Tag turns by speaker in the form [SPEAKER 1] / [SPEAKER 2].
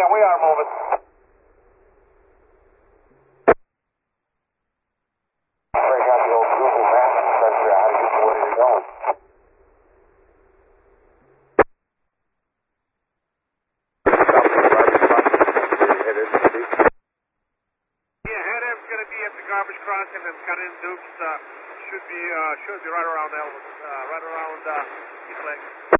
[SPEAKER 1] we are moving. I got the old Google Maps that says how to get to where you're going.
[SPEAKER 2] Yeah, head M's going to be at the garbage crossing, and Canin Dukes should be right around East Lake.